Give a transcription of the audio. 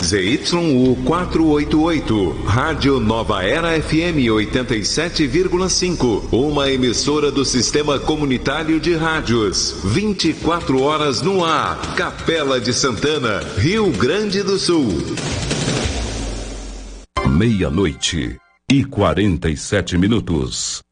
ZYU 488, Rádio Nova Era FM 87,5, uma emissora do Sistema Comunitário de Rádios, 24 horas no ar, Capela de Santana, Rio Grande do Sul. 00:47.